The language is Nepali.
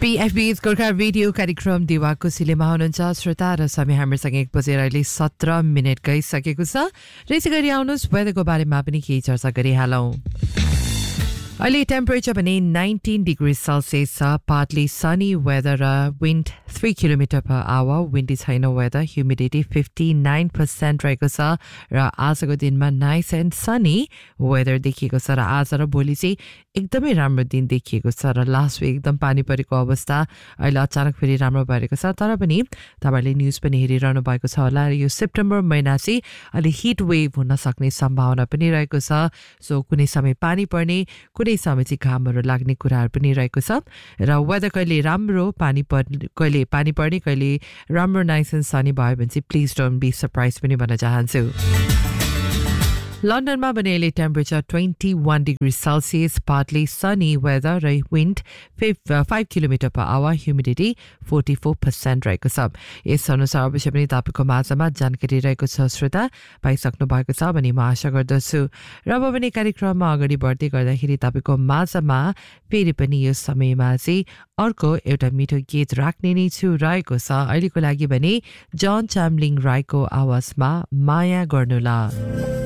PFB's गोर्खा रेडियो कार्यक्रम दिवाको सिलेमा हुनुहुन्छ श्रोता र समय हामीसँग 1 बजेर अहिले 17 मिनेट गइसकेको छ। र यसै गरी आउनुहोस् वेदरको बारेमा पनि केही चर्चा गरिहालौँ। अहिले टेम्परेचर भने 19 डिग्री सेल्सियस छ, पार्टली सनी वेदर र wind 3 kilometre per hour, windy छैन वेदर, ह्युमिडिटी 59% रहेको छ र आजको दिनमा नाइस एन्ड सनी वेदर देखिएको छ र आज र भोलि चाहिँ एकदमै राम्रो दिन देखिएको छ र लास्ट विक एकदम पानी परेको अवस्था अहिले अचानक फेरि राम्रो भइरहेको छ। तर पनि तपाईहरुले न्यूज पनि हेरिरहनु भएको छ होला, यो सेप्टेम्बर महिना चाहिँ अलि हिट वेभ हुन सक्ने सम्भावना पनि रहेको छ। सो कुनै समय पानी पर्ने, कुनै समय चाहिँ घामहरू लाग्ने कुराहरू पनि रहेको छ र वेदर कहिले राम्रो कहिले पानी पर्ने, कहिले राम्रो नाइस एन्ड सनी भयो भने चाहिँ प्लिज डोन्ट बी सरप्राइज पनि भन्न चाहन्छु। लन्डनमा भने अहिले temperature 21 degree Celsius, partly sunny weather र wind 5 kilometre per hour, humidity 44% रहेको छ। यस अनुसार अवश्य पनि तपाईँको माझमा जानकारी रहेको छ श्रोता, पाइसक्नु भएको छ भने म आशा गर्दछु। र अब पनि कार्यक्रममा अगाडि बढ्दै गर्दाखेरि तपाईँको माझमा फेरि पनि यो समयमा चाहिँ अर्को एउटा मिठो गीत राख्ने नै छु रहेको छ। अहिलेको लागि भने जन च्याम्लिङ राईको आवाजमा माया गर्नुला।